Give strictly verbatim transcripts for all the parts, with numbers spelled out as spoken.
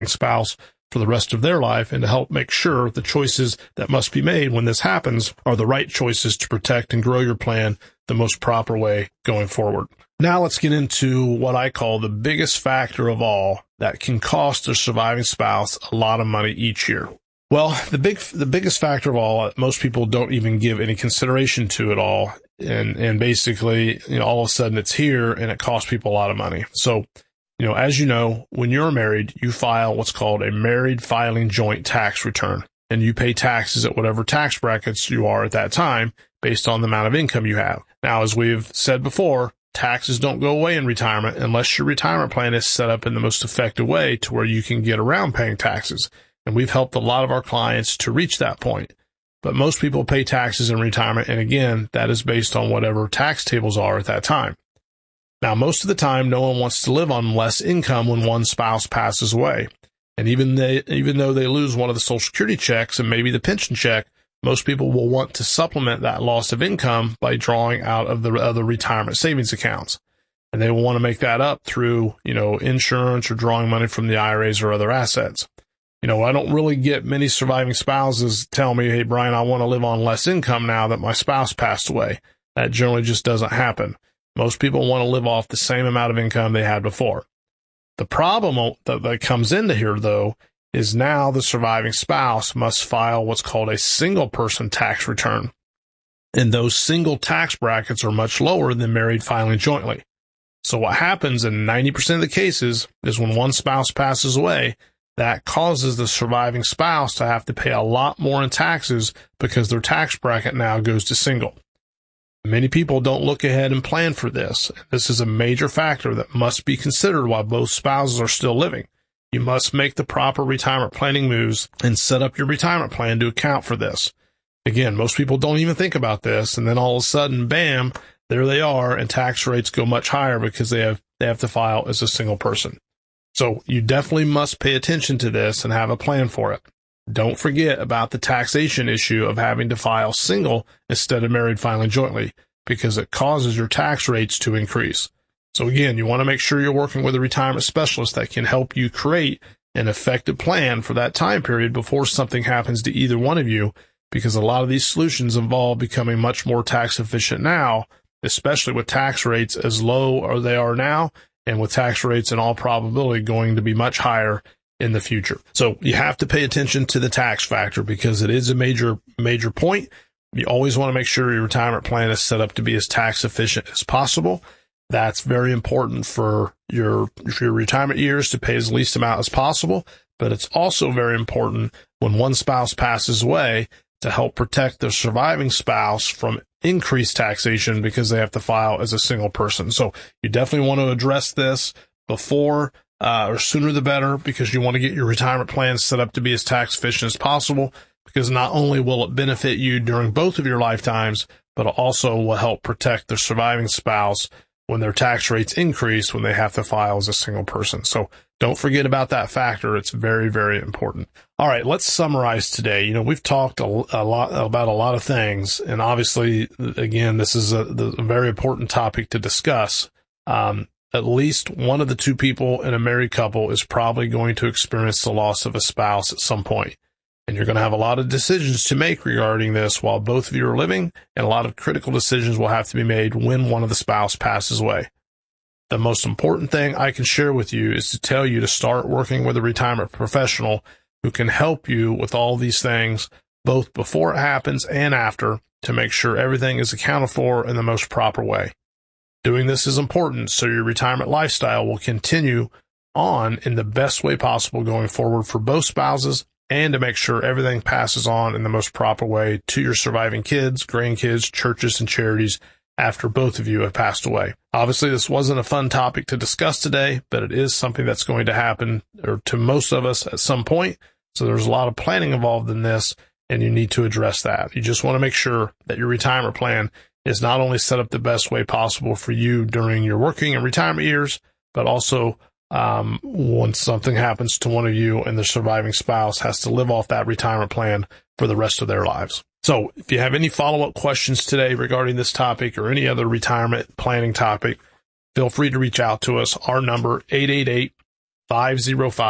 spouse for the rest of their life, and to help make sure the choices that must be made when this happens are the right choices to protect and grow your plan the most proper way going forward. Now let's get into what I call the biggest factor of all that can cost a surviving spouse a lot of money each year. Well, the big, the biggest factor of all, most people don't even give any consideration to at all. And, and basically, you know, all of a sudden it's here and it costs people a lot of money. So, you know, as you know, when you're married, you file what's called a married filing joint tax return, and you pay taxes at whatever tax brackets you are at that time based on the amount of income you have. Now, as we've said before, taxes don't go away in retirement unless your retirement plan is set up in the most effective way to where you can get around paying taxes. And we've helped a lot of our clients to reach that point. But most people pay taxes in retirement, and again, that is based on whatever tax tables are at that time. Now, most of the time, no one wants to live on less income when one spouse passes away. And even they, even though they lose one of the Social Security checks and maybe the pension check, most people will want to supplement that loss of income by drawing out of the other retirement savings accounts. And they will want to make that up through, you know, insurance or drawing money from the I R As or other assets. You know, I don't really get many surviving spouses tell me, hey, Brian, I want to live on less income now that my spouse passed away. That generally just doesn't happen. Most people want to live off the same amount of income they had before. The problem that, that comes into here, though, is now the surviving spouse must file what's called a single-person tax return. And those single tax brackets are much lower than married filing jointly. So what happens in ninety percent of the cases is when one spouse passes away, that causes the surviving spouse to have to pay a lot more in taxes because their tax bracket now goes to single. Many people don't look ahead and plan for this. This is a major factor that must be considered while both spouses are still living. You must make the proper retirement planning moves and set up your retirement plan to account for this. Again, most people don't even think about this, and then all of a sudden, bam, there they are, and tax rates go much higher because they have they have to file as a single person. So you definitely must pay attention to this and have a plan for it. Don't forget about the taxation issue of having to file single instead of married filing jointly, because it causes your tax rates to increase. So again, you want to make sure you're working with a retirement specialist that can help you create an effective plan for that time period before something happens to either one of you, because a lot of these solutions involve becoming much more tax efficient now, especially with tax rates as low as they are now, and with tax rates in all probability going to be much higher in the future. So you have to pay attention to the tax factor because it is a major, major point. You always want to make sure your retirement plan is set up to be as tax efficient as possible. That's very important for your, for your retirement years to pay as least amount as possible. But it's also very important when one spouse passes away to help protect the surviving spouse from increased taxation because they have to file as a single person. So you definitely want to address this before uh, or sooner the better, because you want to get your retirement plan set up to be as tax efficient as possible, because not only will it benefit you during both of your lifetimes, but it also will help protect the surviving spouse when their tax rates increase when they have to file as a single person. So don't forget about that factor. It's very, very important. All right, let's summarize today. You know, we've talked a, a lot about a lot of things, and obviously, again, this is a, a very important topic to discuss. Um, at least one of the two people in a married couple is probably going to experience the loss of a spouse at some point. And you're going to have a lot of decisions to make regarding this while both of you are living, and a lot of critical decisions will have to be made when one of the spouse passes away. The most important thing I can share with you is to tell you to start working with a retirement professional who can help you with all these things, both before it happens and after, to make sure everything is accounted for in the most proper way. Doing this is important so your retirement lifestyle will continue on in the best way possible going forward for both spouses, and to make sure everything passes on in the most proper way to your surviving kids, grandkids, churches, and charities after both of you have passed away. Obviously, this wasn't a fun topic to discuss today, but it is something that's going to happen or to most of us at some point. So there's a lot of planning involved in this, and you need to address that. You just want to make sure that your retirement plan is not only set up the best way possible for you during your working and retirement years, but also um, when something happens to one of you and the surviving spouse has to live off that retirement plan for the rest of their lives. So if you have any follow-up questions today regarding this topic or any other retirement planning topic, feel free to reach out to us. Our number, eight eight eight, five oh five,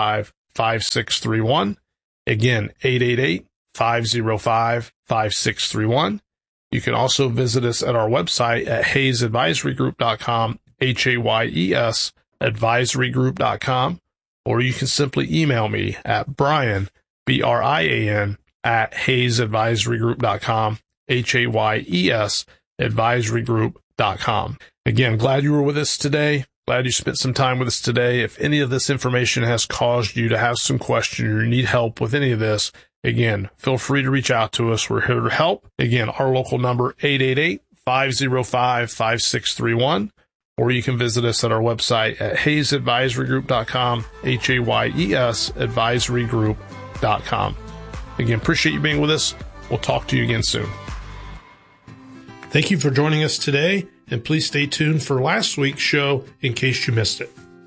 five six three one. Again, eight eight eight, five oh five, five six three one. You can also visit us at our website at hayes advisory group dot com, H A Y E S, advisory group dot com, or you can simply email me at Brian, B R I A N, at hayes advisory group dot com, H A Y E S, advisory group dot com. Again, glad you were with us today. Glad you spent some time with us today. If any of this information has caused you to have some questions or you need help with any of this, again, feel free to reach out to us. We're here to help. Again, our local number, eight eight eight, five oh five, five six three one, or you can visit us at our website at hayes advisory group dot com, H A Y E S, advisory group dot com. Again, appreciate you being with us. We'll talk to you again soon. Thank you for joining us today, and please stay tuned for last week's show in case you missed it.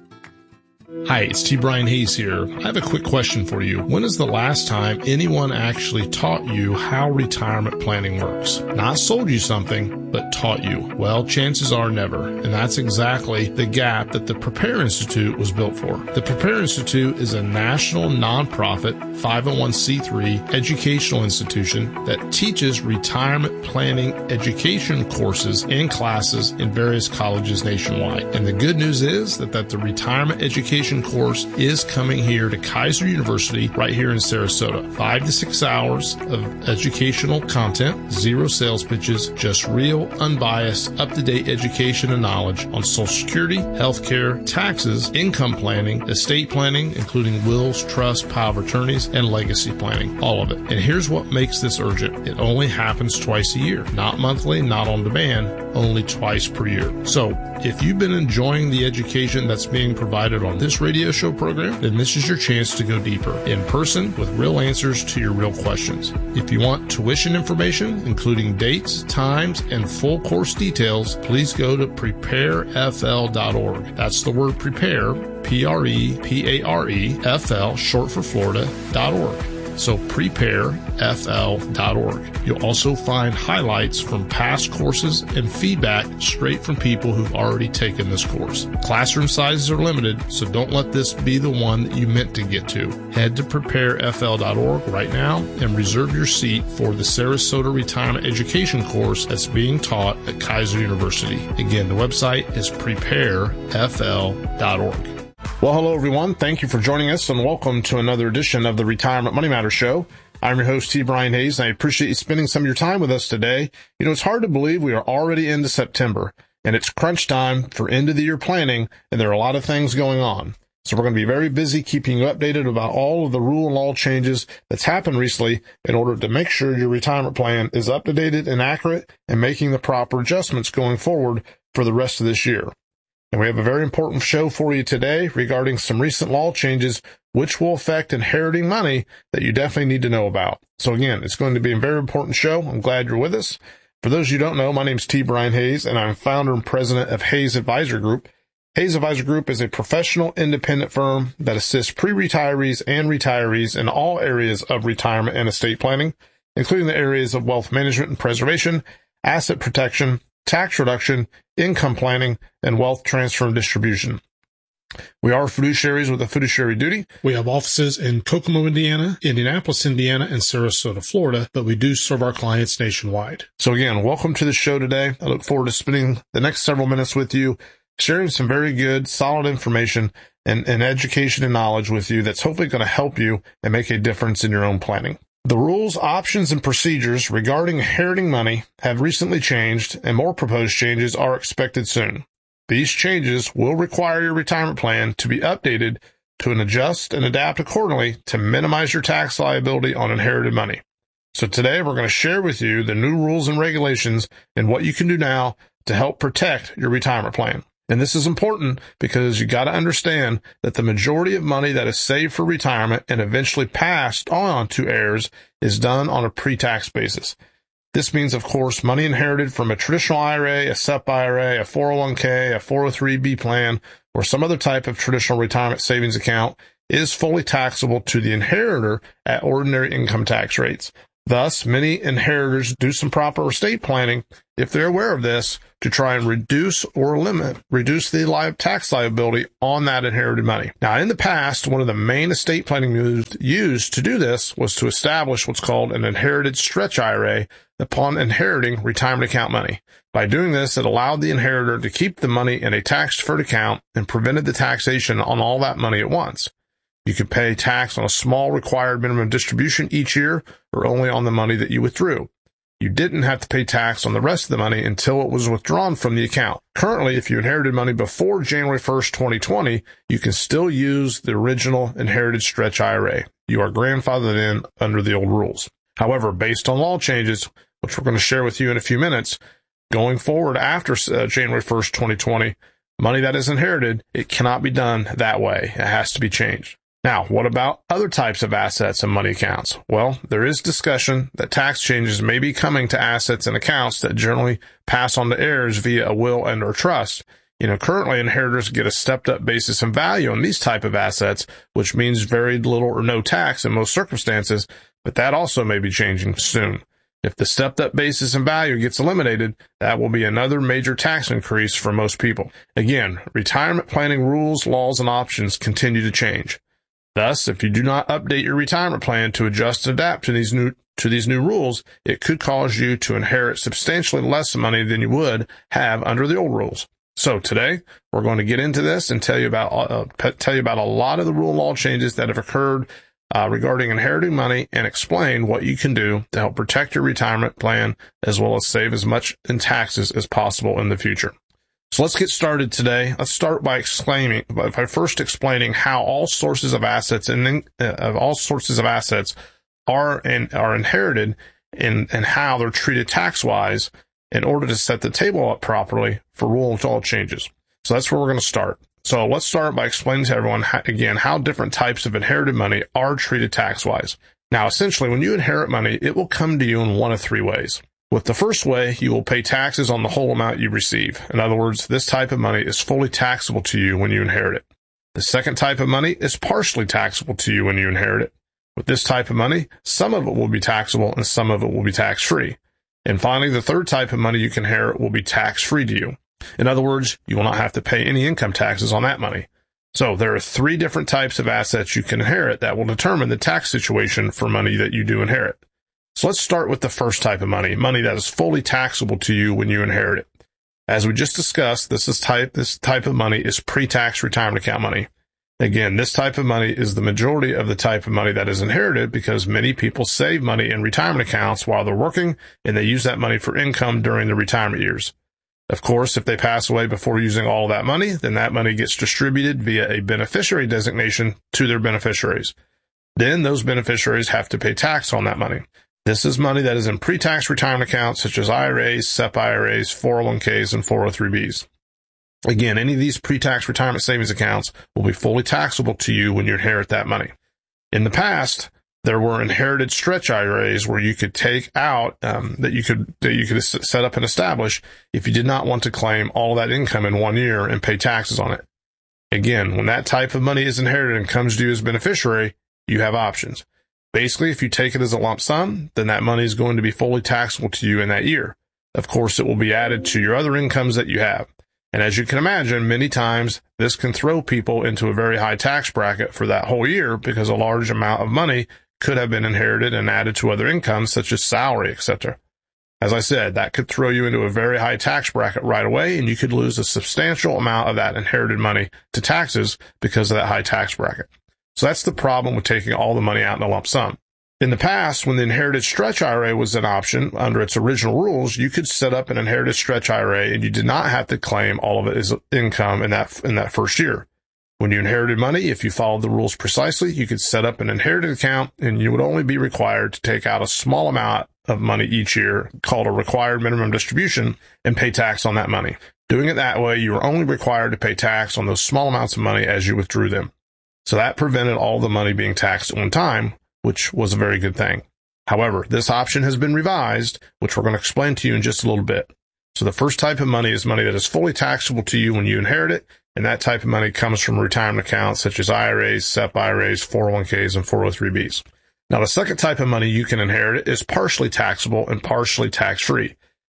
Hi, it's T. Brian Hayes here. I have a quick question for you. When is the last time anyone actually taught you how retirement planning works? Not sold you something, but taught you. Well, chances are never. And that's exactly the gap that the Prepare Institute was built for. The Prepare Institute is a national nonprofit five oh one c three educational institution that teaches retirement planning education courses and classes in various colleges nationwide. And the good news is that, that the retirement education course is coming here to Kaiser University right here in Sarasota. Five to six hours of educational content, zero sales pitches, just real, unbiased, up-to-date education and knowledge on Social Security, healthcare, taxes, income planning, estate planning, including wills, trusts, power of attorneys, and legacy planning. All of it. And here's what makes this urgent. It only happens twice a year. Not monthly, not on demand, only twice per year. So if you've been enjoying the education that's being provided on this radio show program, then this is your chance to go deeper in person with real answers to your real questions. If you want tuition information, including dates, times, and full course details, please go to prepare f l dot org. That's the word prepare, P R E P A R E, F L, short for Florida, dot org. So prepare f l dot org. You'll also find highlights from past courses and feedback straight from people who've already taken this course. Classroom sizes are limited, so don't let this be the one that you meant to get to. Head to prepare f l dot org right now and reserve your seat for the Sarasota Retirement Education course that's being taught at Kaiser University. Again, the website is prepare f l dot org. Well, hello, everyone. Thank you for joining us, and welcome to another edition of the Retirement Money Matters Show. I'm your host, T. Brian Hayes, and I appreciate you spending some of your time with us today. You know, it's hard to believe we are already into September, and it's crunch time for end-of-the-year planning, and there are a lot of things going on. So we're going to be very busy keeping you updated about all of the rule and law changes that's happened recently in order to make sure your retirement plan is up-to-date and accurate and making the proper adjustments going forward for the rest of this year. And we have a very important show for you today regarding some recent law changes which will affect inheriting money that you definitely need to know about. So again, it's going to be a very important show. I'm glad you're with us. For those you don't know, my name is T. Brian Hayes, and I'm founder and president of Hayes Advisor Group. Hayes Advisor Group is a professional independent firm that assists pre-retirees and retirees in all areas of retirement and estate planning, including the areas of wealth management and preservation, asset protection, tax reduction, income planning, and wealth transfer and distribution. We are fiduciaries with a fiduciary duty. We have offices in Kokomo, Indiana, Indianapolis, Indiana, and Sarasota, Florida, but we do serve our clients nationwide. So again, welcome to the show today. I look forward to spending the next several minutes with you, sharing some very good, solid information and, and education and knowledge with you that's hopefully going to help you and make a difference in your own planning. The rules, options, and procedures regarding inheriting money have recently changed, and more proposed changes are expected soon. These changes will require your retirement plan to be updated to adjust and adapt accordingly to minimize your tax liability on inherited money. So today we're going to share with you the new rules and regulations and what you can do now to help protect your retirement plan. And this is important because you got to understand that the majority of money that is saved for retirement and eventually passed on to heirs is done on a pre-tax basis. This means, of course, money inherited from a traditional I R A, a S E P I R A, a four oh one k, a four oh three b plan, or some other type of traditional retirement savings account is fully taxable to the inheritor at ordinary income tax rates. Thus, many inheritors do some proper estate planning if they're aware of this, to try and reduce or limit, reduce the li- tax liability on that inherited money. Now, in the past, one of the main estate planning used, used to do this was to establish what's called an inherited stretch I R A upon inheriting retirement account money. By doing this, it allowed the inheritor to keep the money in a tax-deferred account and prevented the taxation on all that money at once. You could pay tax on a small required minimum distribution each year or only on the money that you withdrew. You didn't have to pay tax on the rest of the money until it was withdrawn from the account. Currently, if you inherited money before January first, twenty twenty, you can still use the original inherited stretch I R A. You are grandfathered in under the old rules. However, based on law changes, which we're going to share with you in a few minutes, going forward after uh, January first, twenty twenty, money that is inherited, it cannot be done that way. It has to be changed. Now, what about other types of assets and money accounts? Well, there is discussion that tax changes may be coming to assets and accounts that generally pass on to heirs via a will and or trust. You know, currently inheritors get a stepped-up basis in value on these type of assets, which means very little or no tax in most circumstances, but that also may be changing soon. If the stepped-up basis in value gets eliminated, that will be another major tax increase for most people. Again, retirement planning rules, laws, and options continue to change. Thus, if you do not update your retirement plan to adjust and adapt to these new to these new rules, it could cause you to inherit substantially less money than you would have under the old rules. So today, we're going to get into this and tell you about uh, tell you about a lot of the rule and law changes that have occurred uh, regarding inheriting money and explain what you can do to help protect your retirement plan as well as save as much in taxes as possible in the future. So let's get started today. Let's start by explaining, by first explaining how all sources of assets and uh, all sources of assets are and are inherited and, and how they're treated tax-wise in order to set the table up properly for rule and law changes. So that's where we're going to start. So let's start by explaining to everyone, how, again, how different types of inherited money are treated tax-wise. Now, essentially, when you inherit money, it will come to you in one of three ways. With the first way, you will pay taxes on the whole amount you receive. In other words, this type of money is fully taxable to you when you inherit it. The second type of money is partially taxable to you when you inherit it. With this type of money, some of it will be taxable and some of it will be tax-free. And finally, the third type of money you can inherit will be tax-free to you. In other words, you will not have to pay any income taxes on that money. So there are three different types of assets you can inherit that will determine the tax situation for money that you do inherit. So let's start with the first type of money, money that is fully taxable to you when you inherit it. As we just discussed, this is type this type of money is pre-tax retirement account money. Again, this type of money is the majority of the type of money that is inherited because many people save money in retirement accounts while they're working, and they use that money for income during their retirement years. Of course, if they pass away before using all of that money, then that money gets distributed via a beneficiary designation to their beneficiaries. Then those beneficiaries have to pay tax on that money. This is money that is in pre-tax retirement accounts such as I R As, S E P I R As, four oh one Ks, and four oh three Bs. Again, any of these pre-tax retirement savings accounts will be fully taxable to you when you inherit that money. In the past, there were inherited stretch I R As where you could take out, um, that you could that you could set up and establish if you did not want to claim all that income in one year and pay taxes on it. Again, when that type of money is inherited and comes to you as beneficiary, you have options. Basically, if you take it as a lump sum, then that money is going to be fully taxable to you in that year. Of course, it will be added to your other incomes that you have. And as you can imagine, many times this can throw people into a very high tax bracket for that whole year because a large amount of money could have been inherited and added to other incomes such as salary, et cetera. As I said, that could throw you into a very high tax bracket right away, and you could lose a substantial amount of that inherited money to taxes because of that high tax bracket. So that's the problem with taking all the money out in a lump sum. In the past, when the inherited stretch I R A was an option under its original rules, you could set up an inherited stretch I R A and you did not have to claim all of it as income in that in that first year. When you inherited money, if you followed the rules precisely, you could set up an inherited account and you would only be required to take out a small amount of money each year called a required minimum distribution and pay tax on that money. Doing it that way, you were only required to pay tax on those small amounts of money as you withdrew them. So that prevented all the money being taxed at one time, which was a very good thing. However, this option has been revised, which we're going to explain to you in just a little bit. So the first type of money is money that is fully taxable to you when you inherit it, and that type of money comes from retirement accounts such as I R As, S E P I R As, four oh one Ks, and four oh three Bs. Now, the second type of money you can inherit is partially taxable and partially tax-free.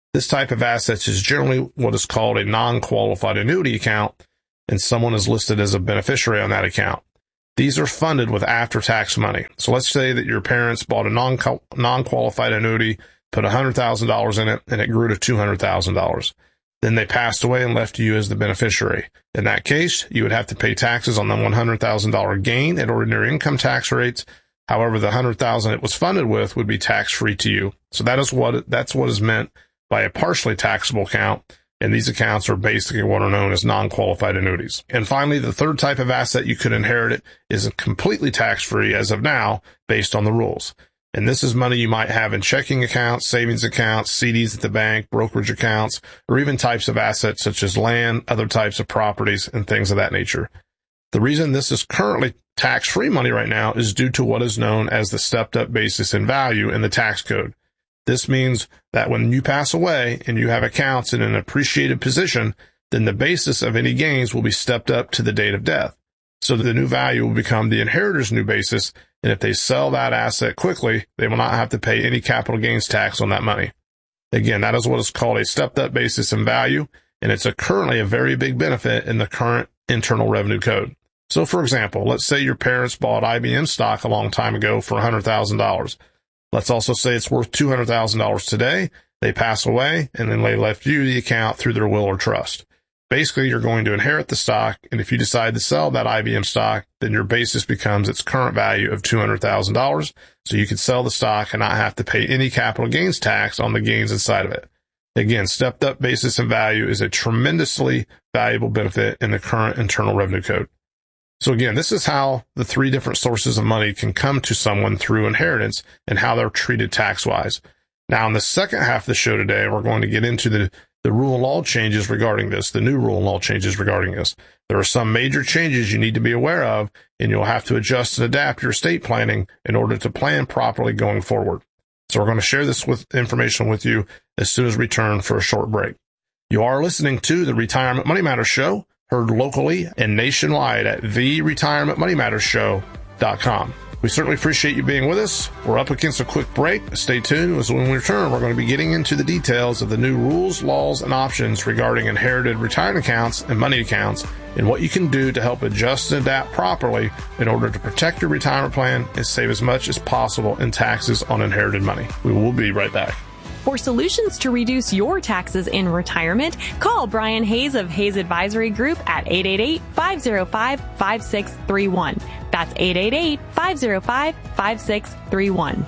This type of assets is generally what is called a non-qualified annuity account, and someone is listed as a beneficiary on that account. These are funded with after-tax money. So let's say that your parents bought a non non-qualified annuity, put one hundred thousand dollars in it, and it grew to two hundred thousand dollars. Then they passed away and left you as the beneficiary. In that case, you would have to pay taxes on the one hundred thousand dollars gain at ordinary income tax rates. However, the one hundred thousand dollars it was funded with would be tax-free to you. So that is what that's what is meant by a partially taxable account. And these accounts are basically what are known as non-qualified annuities. And finally, the third type of asset you could inherit is completely tax-free as of now, based on the rules. And this is money you might have in checking accounts, savings accounts, C Ds at the bank, brokerage accounts, or even types of assets such as land, other types of properties, and things of that nature. The reason this is currently tax-free money right now is due to what is known as the stepped-up basis in value in the tax code. This means that when you pass away and you have accounts in an appreciated position, then the basis of any gains will be stepped up to the date of death. So the new value will become the inheritor's new basis, and if they sell that asset quickly, they will not have to pay any capital gains tax on that money. Again, that is what is called a stepped-up basis in value, and it's a currently a very big benefit in the current Internal Revenue Code. So, for example, let's say your parents bought I B M stock a long time ago for one hundred thousand dollars. Let's also say it's worth two hundred thousand dollars today. They pass away, and then they left you the account through their will or trust. Basically, you're going to inherit the stock, and if you decide to sell that I B M stock, then your basis becomes its current value of two hundred thousand dollars, so you could sell the stock and not have to pay any capital gains tax on the gains inside of it. Again, stepped-up basis in value is a tremendously valuable benefit in the current Internal Revenue Code. So again, this is how the three different sources of money can come to someone through inheritance and how they're treated tax-wise. Now, in the second half of the show today, we're going to get into the, the rule and law changes regarding this, the new rule and law changes regarding this. There are some major changes you need to be aware of, and you'll have to adjust and adapt your estate planning in order to plan properly going forward. So we're going to share this with information with you as soon as we return for a short break. You are listening to the Retirement Money Matters Show, heard locally and nationwide at the retirement money matters show dot com. We certainly appreciate you being with us. We're up against a quick break. Stay tuned, as when we return, we're going to be getting into the details of the new rules, laws, and options regarding inherited retirement accounts and money accounts, and what you can do to help adjust and adapt properly in order to protect your retirement plan and save as much as possible in taxes on inherited money. We will be right back. For solutions to reduce your taxes in retirement, call Brian Hayes of Hayes Advisory Group at eight eight eight, five oh five, five six three one. That's eight eight eight, five oh five, five six three one.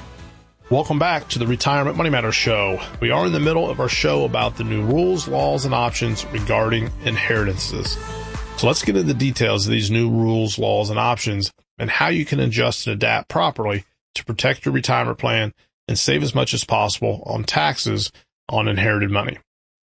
Welcome back to the Retirement Money Matters Show. We are in the middle of our show about the new rules, laws, and options regarding inheritances. So let's get into the details of these new rules, laws, and options and how you can adjust and adapt properly to protect your retirement plan and save as much as possible on taxes on inherited money.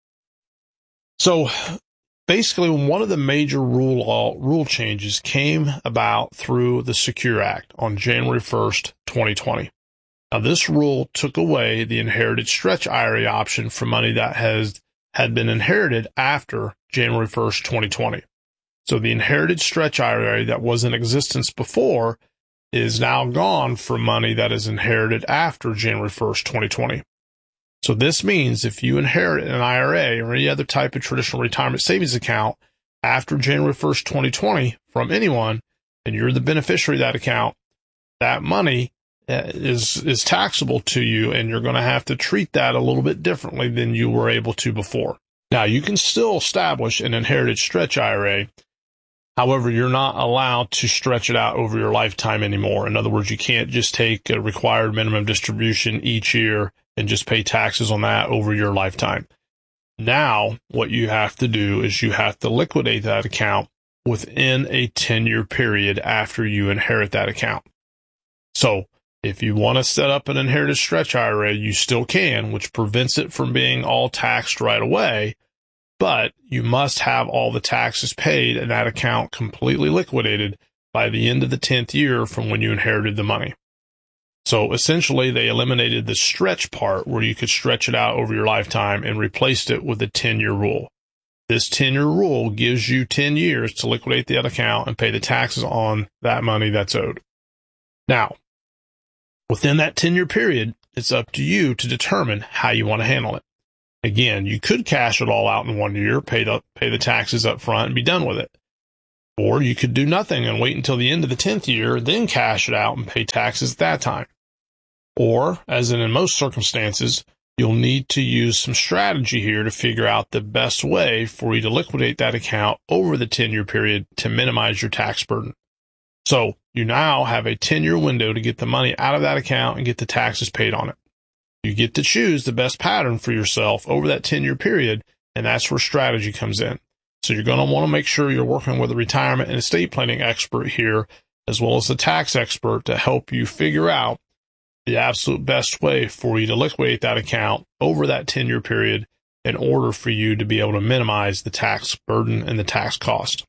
So basically, one of the major rule law, rule changes came about through the Secure Act on January first, twenty twenty. Now, this rule took away the inherited stretch I R A option for money that has had been inherited after January first, twenty twenty. So the inherited stretch I R A that was in existence before is now gone for money that is inherited after January first, twenty twenty. So this means if you inherit an I R A or any other type of traditional retirement savings account after January first, twenty twenty from anyone, and you're the beneficiary of that account, that money is is taxable to you, and you're going to have to treat that a little bit differently than you were able to before. Now, you can still establish an inherited stretch I R A. However, you're not allowed to stretch it out over your lifetime anymore. In other words, you can't just take a required minimum distribution each year and just pay taxes on that over your lifetime. Now, what you have to do is you have to liquidate that account within a ten-year period after you inherit that account. So, if you want to set up an inherited stretch I R A, you still can, which prevents it from being all taxed right away. But you must have all the taxes paid and that account completely liquidated by the end of the tenth year from when you inherited the money. So essentially, they eliminated the stretch part where you could stretch it out over your lifetime and replaced it with a ten-year rule. This ten-year rule gives you ten years to liquidate that account and pay the taxes on that money that's owed. Now, within that ten-year period, it's up to you to determine how you want to handle it. Again, you could cash it all out in one year, pay the, pay the taxes up front and be done with it. Or you could do nothing and wait until the end of the tenth year, then cash it out and pay taxes at that time. Or, as in, in most circumstances, you'll need to use some strategy here to figure out the best way for you to liquidate that account over the ten-year period to minimize your tax burden. So you now have a ten-year window to get the money out of that account and get the taxes paid on it. You get to choose the best pattern for yourself over that ten-year period, and that's where strategy comes in. So you're going to want to make sure you're working with a retirement and estate planning expert here, as well as a tax expert, to help you figure out the absolute best way for you to liquidate that account over that ten-year period in order for you to be able to minimize the tax burden and the tax cost.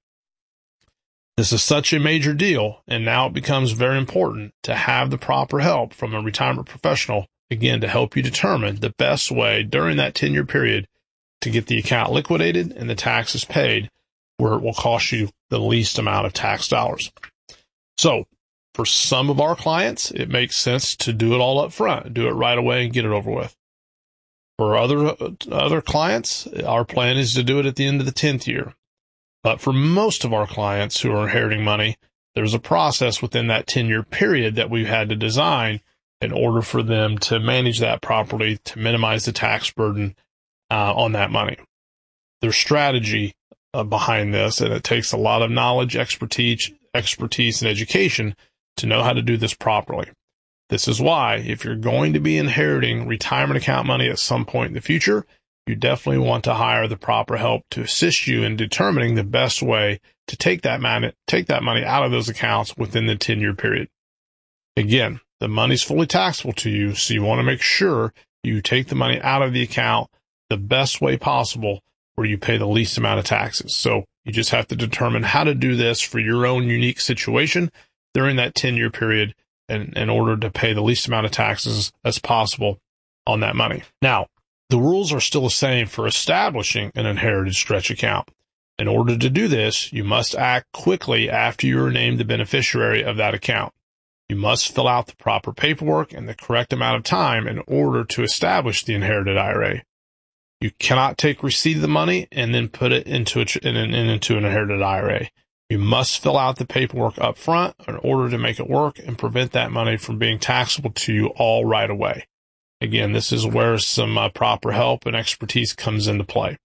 This is such a major deal, and now it becomes very important to have the proper help from a retirement professional, again, to help you determine the best way during that ten-year period to get the account liquidated and the taxes paid where it will cost you the least amount of tax dollars. So for some of our clients, it makes sense to do it all up front, do it right away and get it over with. For other other clients, our plan is to do it at the end of the tenth year. But for most of our clients who are inheriting money, there's a process within that ten-year period that we've had to design in order for them to manage that properly, to minimize the tax burden uh, on that money. There's strategy uh, behind this, and it takes a lot of knowledge, expertise, expertise, and education to know how to do this properly. This is why, if you're going to be inheriting retirement account money at some point in the future, you definitely want to hire the proper help to assist you in determining the best way to take that money, take that money out of those accounts within the ten-year period. Again, the money's fully taxable to you, so you want to make sure you take the money out of the account the best way possible where you pay the least amount of taxes. So you just have to determine how to do this for your own unique situation during that ten-year period in, in order to pay the least amount of taxes as possible on that money. Now, the rules are still the same for establishing an inherited stretch account. In order to do this, you must act quickly after you are named the beneficiary of that account. You must fill out the proper paperwork in the correct amount of time in order to establish the inherited I R A. You cannot take receipt of the money and then put it into, a, in, in, into an inherited I R A. You must fill out the paperwork up front in order to make it work and prevent that money from being taxable to you all right away. Again, this is where some uh, proper help and expertise comes into play.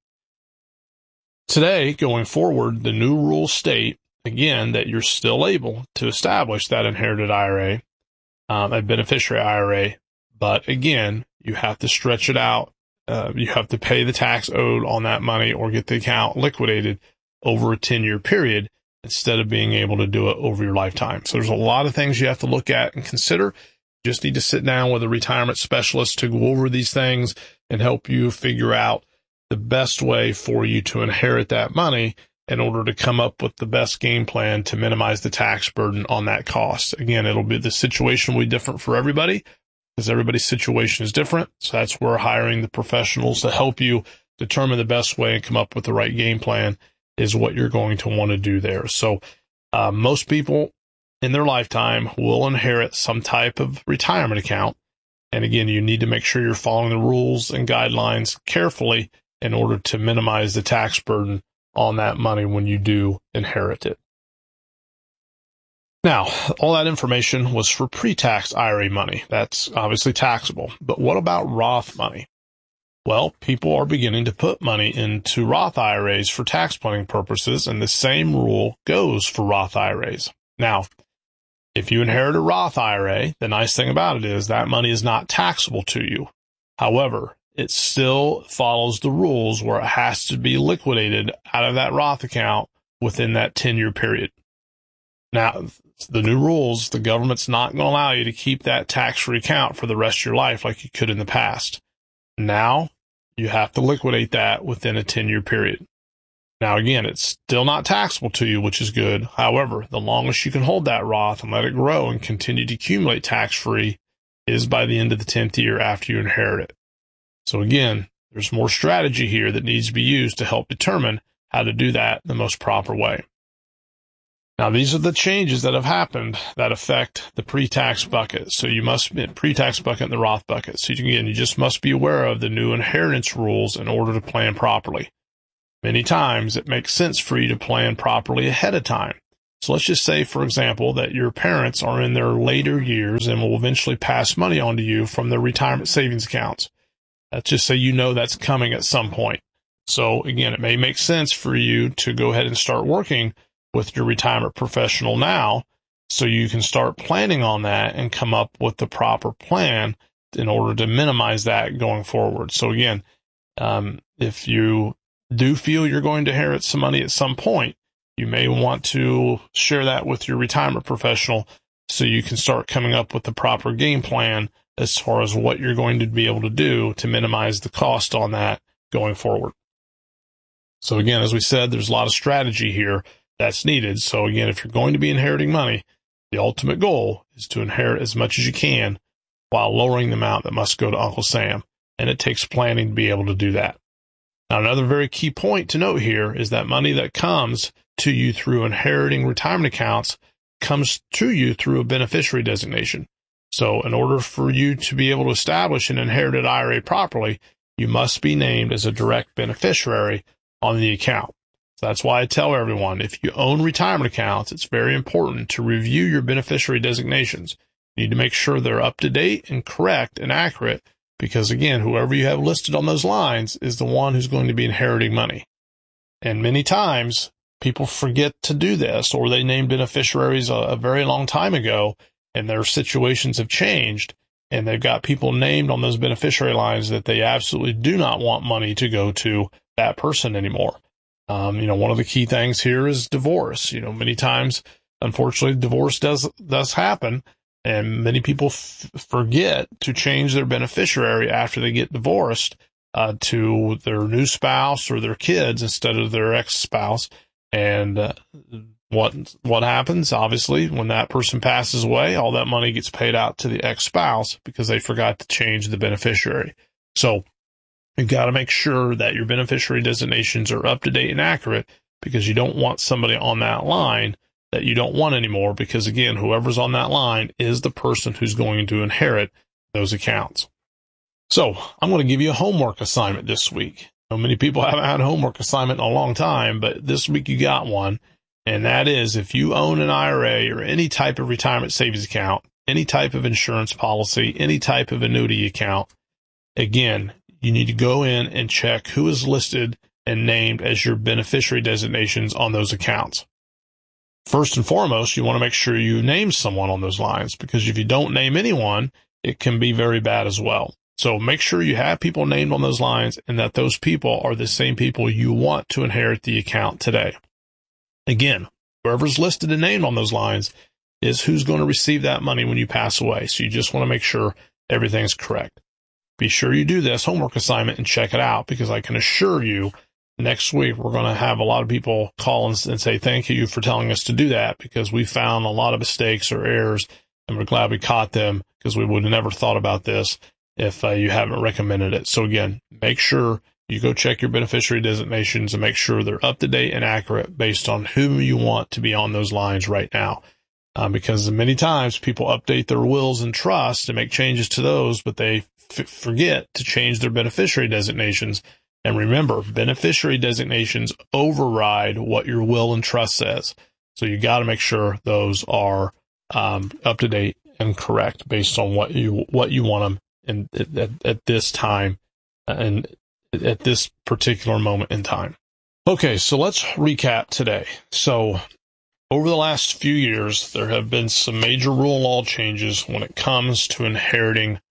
Today, going forward, the new rules state, again, that you're still able to establish that inherited I R A, um, a beneficiary I R A, but again, you have to stretch it out. Uh, you have to pay the tax owed on that money or get the account liquidated over a ten-year period instead of being able to do it over your lifetime. So there's a lot of things you have to look at and consider. You just need to sit down with a retirement specialist to go over these things and help you figure out the best way for you to inherit that money in order to come up with the best game plan to minimize the tax burden on that cost. Again, it'll be, the situation will be different for everybody because everybody's situation is different. So that's where hiring the professionals to help you determine the best way and come up with the right game plan is what you're going to want to do there. So uh, most people in their lifetime will inherit some type of retirement account. And again, you need to make sure you're following the rules and guidelines carefully in order to minimize the tax burden on that money when you do inherit it. Now, all that information was for pre-tax I R A money. That's obviously taxable. But what about Roth money? Well, people are beginning to put money into Roth I R As for tax planning purposes, and the same rule goes for Roth I R As. Now, if you inherit a Roth I R A, the nice thing about it is that money is not taxable to you. However, it still follows the rules where it has to be liquidated out of that Roth account within that ten-year period. Now, the new rules, the government's not going to allow you to keep that tax-free account for the rest of your life like you could in the past. Now, you have to liquidate that within a ten-year period. Now, again, it's still not taxable to you, which is good. However, the longest you can hold that Roth and let it grow and continue to accumulate tax-free is by the end of the tenth year after you inherit it. So again, there's more strategy here that needs to be used to help determine how to do that the most proper way. Now, these are the changes that have happened that affect the pre-tax bucket. So you must be pre-tax bucket and the Roth bucket. So again, you just must be aware of the new inheritance rules in order to plan properly. Many times it makes sense for you to plan properly ahead of time. So let's just say, for example, that your parents are in their later years and will eventually pass money on to you from their retirement savings accounts. Let's just say you know that's coming at some point. So again, it may make sense for you to go ahead and start working with your retirement professional now so you can start planning on that and come up with the proper plan in order to minimize that going forward. So again, um, if you do feel you're going to inherit some money at some point, you may want to share that with your retirement professional so you can start coming up with the proper game plan as far as what you're going to be able to do to minimize the cost on that going forward. So again, as we said, there's a lot of strategy here that's needed. So again, if you're going to be inheriting money, the ultimate goal is to inherit as much as you can while lowering the amount that must go to Uncle Sam. And it takes planning to be able to do that. Now, another very key point to note here is that money that comes to you through inheriting retirement accounts comes to you through a beneficiary designation. So in order for you to be able to establish an inherited I R A properly, you must be named as a direct beneficiary on the account. So that's why I tell everyone, if you own retirement accounts, it's very important to review your beneficiary designations. You need to make sure they're up to date and correct and accurate because, again, whoever you have listed on those lines is the one who's going to be inheriting money. And many times, people forget to do this, or they named beneficiaries a, a very long time ago, and their situations have changed, and they've got people named on those beneficiary lines that they absolutely do not want money to go to that person anymore. Um, you know, one of the key things here is divorce. You know, many times, unfortunately, divorce does, does happen, and many people f- forget to change their beneficiary after they get divorced uh, to their new spouse or their kids instead of their ex-spouse. And uh, what what happens, obviously, when that person passes away, all that money gets paid out to the ex-spouse because they forgot to change the beneficiary. So you've got to make sure that your beneficiary designations are up to date and accurate because you don't want somebody on that line that you don't want anymore because, again, whoever's on that line is the person who's going to inherit those accounts. So I'm going to give you a homework assignment this week. I know many people haven't had a homework assignment in a long time, but this week you got one, and that is if you own an I R A or any type of retirement savings account, any type of insurance policy, any type of annuity account, again, you need to go in and check who is listed and named as your beneficiary designations on those accounts. First and foremost, you want to make sure you name someone on those lines because if you don't name anyone, it can be very bad as well. So make sure you have people named on those lines and that those people are the same people you want to inherit the account today. Again, whoever's listed and named on those lines is who's going to receive that money when you pass away. So you just want to make sure everything's correct. Be sure you do this homework assignment and check it out because I can assure you next week we're going to have a lot of people call and say thank you for telling us to do that because we found a lot of mistakes or errors and we're glad we caught them because we would have never thought about this if uh, you haven't recommended it. So again, make sure you go check your beneficiary designations and make sure they're up to date and accurate based on who you want to be on those lines right now. Uh, because many times people update their wills and trusts and make changes to those, but they f- forget to change their beneficiary designations. And remember, beneficiary designations override what your will and trust says. So you got to make sure those are um, up to date and correct based on what you what you want them in at, at this time and at this particular moment in time. Okay, so let's recap today. So over the last few years, there have been some major rule and law changes when it comes to inheriting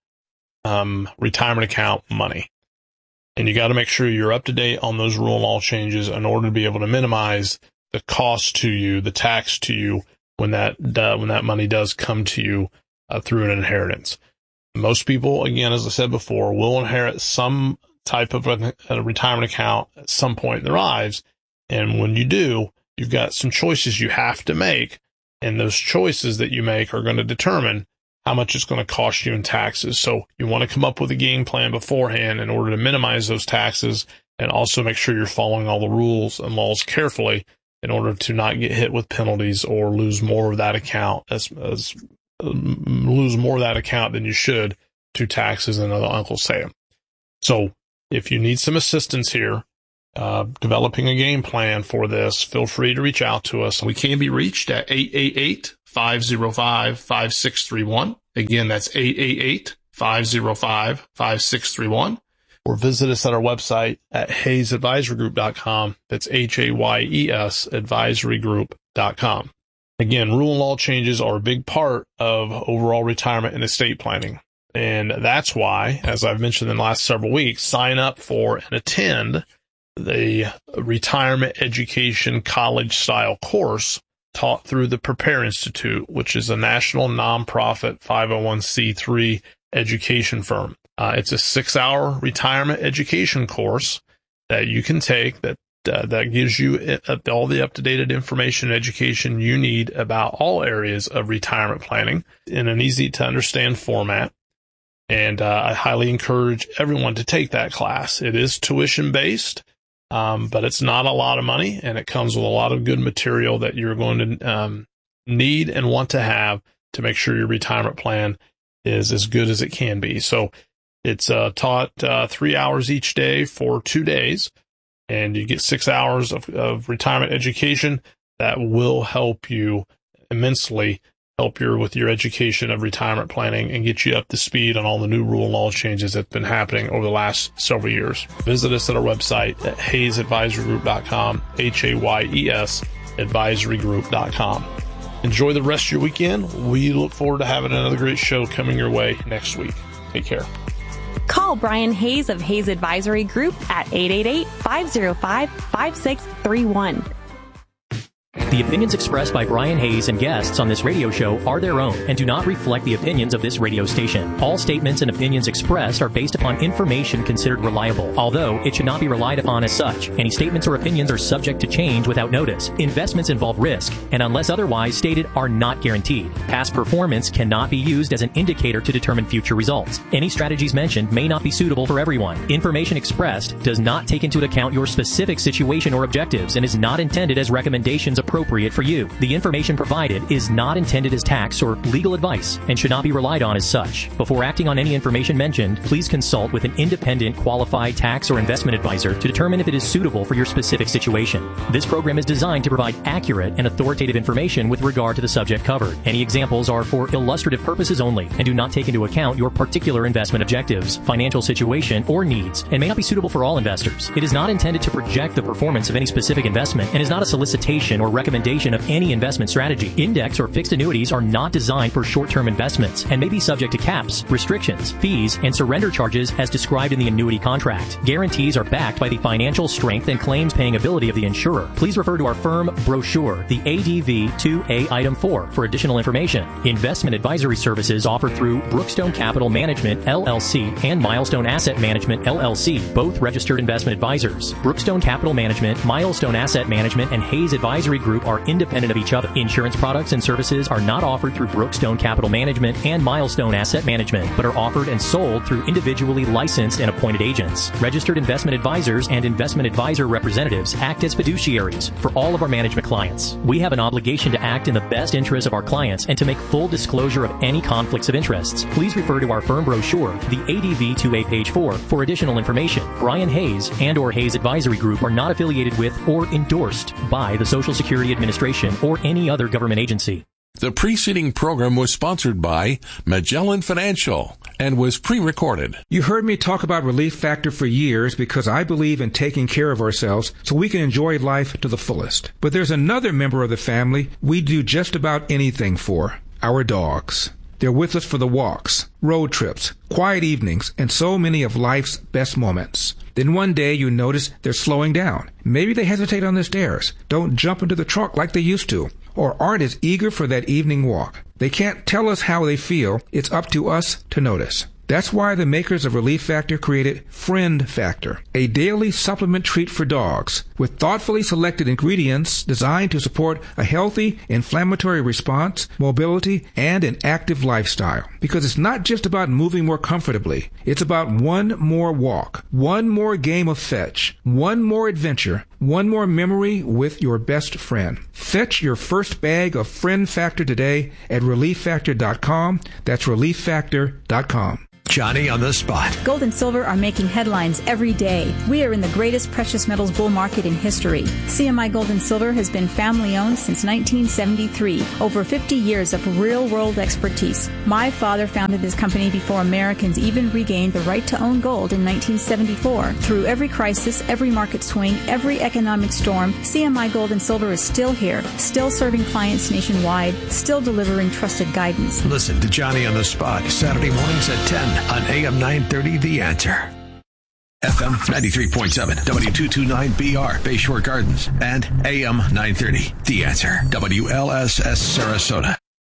um, retirement account money. And you got to make sure you're up to date on those rule and law changes in order to be able to minimize the cost to you, the tax to you when that uh, when that money does come to you uh, through an inheritance. Most people, again, as I said before, will inherit some type of a, a retirement account at some point in their lives. And when you do, you've got some choices you have to make. And those choices that you make are going to determine how much it's going to cost you in taxes. So you want to come up with a game plan beforehand in order to minimize those taxes and also make sure you're following all the rules and laws carefully in order to not get hit with penalties or lose more of that account as, as um, lose more of that account than you should to taxes and other Uncle Sam. So if you need some assistance here, uh, developing a game plan for this, feel free to reach out to us. We can be reached at eight eight eight, five oh five, five six three one. Again, that's eight eight eight, five oh five, five six three one. Or visit us at our website at hayes advisory group dot com. That's H A Y E S advisory group dot com. Again, rule and law changes are a big part of overall retirement and estate planning. And that's why, as I've mentioned in the last several weeks, sign up for and attend the Retirement Education College-style course taught through the Prepare Institute, which is a national nonprofit five oh one c three education firm. Uh, it's a six-hour retirement education course that you can take that uh, that gives you all the up-to-date information and education you need about all areas of retirement planning in an easy-to-understand format. And uh, I highly encourage everyone to take that class. It is tuition-based, um, but it's not a lot of money, and it comes with a lot of good material that you're going to um, need and want to have to make sure your retirement plan is as good as it can be. So it's uh, taught uh, three hours each day for two days, and you get six hours of, of retirement education that will help you immensely, help you with your education of retirement planning and get you up to speed on all the new rule and law changes that have been happening over the last several years. Visit us at our website at hayes advisory group dot com, H A Y E S advisory group dot com. Enjoy the rest of your weekend. We look forward to having another great show coming your way next week. Take care. Call Brian Hayes of Hayes Advisory Group at eight eight eight, five oh five, five six three one. The opinions expressed by Brian Hayes and guests on this radio show are their own and do not reflect the opinions of this radio station. All statements and opinions expressed are based upon information considered reliable, although it should not be relied upon as such. Any statements or opinions are subject to change without notice. Investments involve risk, and unless otherwise stated, are not guaranteed. Past performance cannot be used as an indicator to determine future results. Any strategies mentioned may not be suitable for everyone. Information expressed does not take into account your specific situation or objectives and is not intended as recommendations appropriate for you. The information provided is not intended as tax or legal advice and should not be relied on as such. Before acting on any information mentioned, please consult with an independent qualified tax or investment advisor to determine if it is suitable for your specific situation. This program is designed to provide accurate and authoritative information with regard to the subject covered. Any examples are for illustrative purposes only and do not take into account your particular investment objectives, financial situation, or needs, and may not be suitable for all investors. It is not intended to project the performance of any specific investment and is not a solicitation or recommendation of any investment strategy. Index or fixed annuities are not designed for short-term investments and may be subject to caps, restrictions, fees, and surrender charges as described in the annuity contract. Guarantees are backed by the financial strength and claims-paying ability of the insurer. Please refer to our firm brochure, the A D V two A Item four, for additional information. Investment advisory services offered through Brookstone Capital Management, L L C, and Milestone Asset Management, L L C, both registered investment advisors. Brookstone Capital Management, Milestone Asset Management, and Hayes Advisory Group are independent of each other. Insurance products and services are not offered through Brookstone Capital Management and Milestone Asset Management, but are offered and sold through individually licensed and appointed agents. Registered investment advisors and investment advisor representatives act as fiduciaries for all of our management clients. We have an obligation to act in the best interest of our clients and to make full disclosure of any conflicts of interests. Please refer to our firm brochure, the A D V two A page four, for additional information. Brian Hayes and or Hayes Advisory Group are not affiliated with or endorsed by the Social Security Administration or any other government agency. The preceding program was sponsored by Magellan Financial and was pre-recorded. You heard me talk about Relief Factor for years because I believe in taking care of ourselves so we can enjoy life to the fullest. But there's another member of the family we do just about anything for, our dogs. They're with us for the walks, road trips, quiet evenings, and so many of life's best moments. Then one day you notice they're slowing down. Maybe they hesitate on the stairs, don't jump into the trunk like they used to, or aren't as eager for that evening walk. They can't tell us how they feel. It's up to us to notice. That's why the makers of Relief Factor created Friend Factor, a daily supplement treat for dogs with thoughtfully selected ingredients designed to support a healthy inflammatory response, mobility, and an active lifestyle. Because it's not just about moving more comfortably. It's about one more walk, one more game of fetch, one more adventure, one more memory with your best friend. Fetch your first bag of Friend Factor today at relief factor dot com. That's relief factor dot com. Johnny on the spot. Gold and silver are making headlines every day. We are in the greatest precious metals bull market in history. C M I Gold and Silver has been family-owned since nineteen seventy-three. Over fifty years of real-world expertise. My father founded this company before Americans even regained the right to own gold in nineteen seventy-four. Through every crisis, every market swing, every economic storm, C M I Gold and Silver is still here, still serving clients nationwide, still delivering trusted guidance. Listen to Johnny on the Spot, Saturday mornings at ten on A M nine thirty, The Answer. F M ninety-three point seven, W two twenty-nine B R, Bayshore Gardens, and A M nine thirty, The Answer, W L S S Sarasota.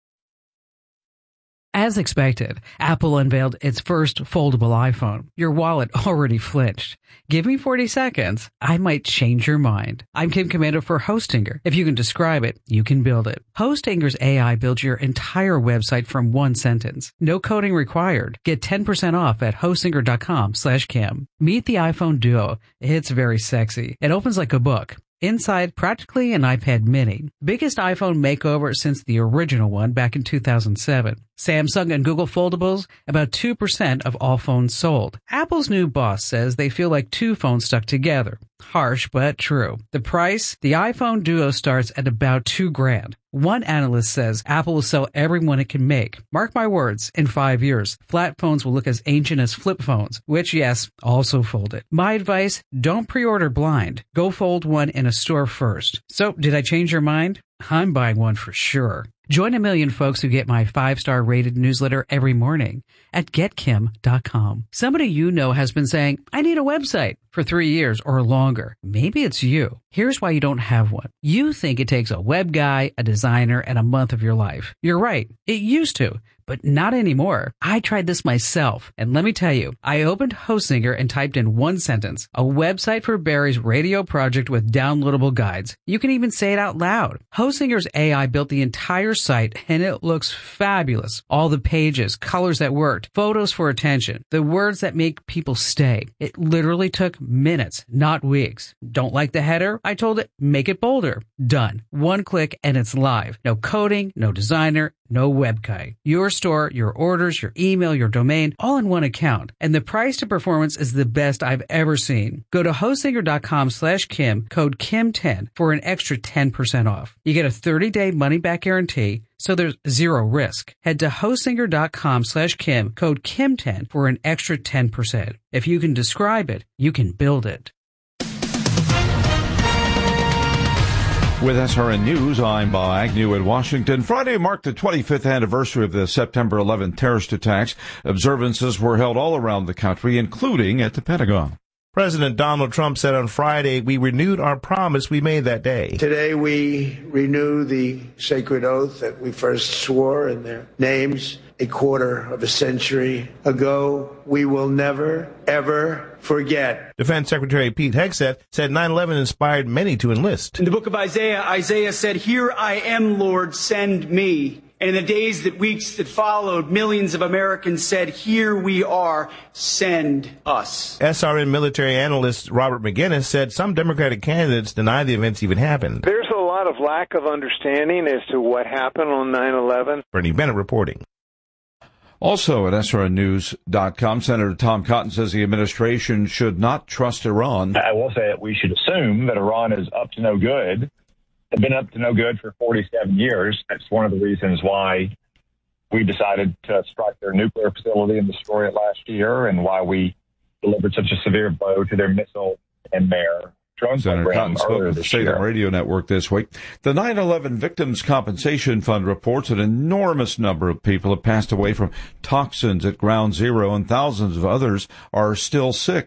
As expected, Apple unveiled its first foldable iPhone. Your wallet already flinched. Give me forty seconds. I might change your mind. I'm Kim Komando for Hostinger. If you can describe it, you can build it. Hostinger's A I builds your entire website from one sentence. No coding required. Get ten percent off at hostinger dot com slash Kim. Meet the iPhone Duo. It's very sexy. It opens like a book. Inside, practically an iPad mini. Biggest iPhone makeover since the original one back in two thousand seven. Samsung and Google foldables, about two percent of all phones sold. Apple's new boss says they feel like two phones stuck together. Harsh, but true. The price? The iPhone Duo starts at about two grand. One analyst says Apple will sell every one it can make. Mark my words, in five years, flat phones will look as ancient as flip phones, which, yes, also folded. My advice, don't pre-order blind. Go fold one in a store first. So, did I change your mind? I'm buying one for sure. Join a million folks who get my five-star rated newsletter every morning at get kim dot com. Somebody you know has been saying, I need a website for three years or longer. Maybe it's you. Here's why you don't have one. You think it takes a web guy, a designer, and a month of your life. You're right. It used to. But not anymore. I tried this myself, and let me tell you, I opened Hostinger and typed in one sentence, a website for Barry's radio project with downloadable guides. You can even say it out loud. Hostinger's A I built the entire site, and it looks fabulous. All the pages, colors that worked, photos for attention, the words that make people stay. It literally took minutes, not weeks. Don't like the header? I told it, make it bolder. Done. One click, and it's live. No coding, no designer, no web guy. Your store, your orders, your email, your domain, all in one account. And the price to performance is the best I've ever seen. Go to hostinger dot com slash Kim, code Kim ten for an extra ten percent off. You get a thirty-day money-back guarantee, so there's zero risk. Head to hostinger dot com slash Kim, code Kim ten for an extra ten percent. If you can describe it, you can build it. With S R N News, I'm Bob Agnew in Washington. Friday marked the twenty-fifth anniversary of the September eleventh terrorist attacks. Observances were held all around the country, including at the Pentagon. President Donald Trump said on Friday, we renewed our promise we made that day. Today we renew the sacred oath that we first swore in their names a quarter of a century ago. We will never, ever forget. Defense Secretary Pete Hegseth said nine eleven inspired many to enlist. In the book of Isaiah, Isaiah said, "Here I am, Lord, send me." And in the days that weeks that followed, millions of Americans said, "Here we are, send us." S R N military analyst Robert McGinnis said some Democratic candidates deny the events even happened. There's a lot of lack of understanding as to what happened on nine eleven. Bernie Bennett reporting. Also at S R N news dot com, Senator Tom Cotton says the administration should not trust Iran. I will say that we should assume that Iran is up to no good. They've been up to no good for forty-seven years. That's one of the reasons why we decided to strike their nuclear facility and destroy it last year, and why we delivered such a severe blow to their missile and their drone Senator program Cotton spoke with the State Radio Network this week. The nine eleven Victims Compensation Fund reports an enormous number of people have passed away from toxins at Ground Zero, and thousands of others are still sick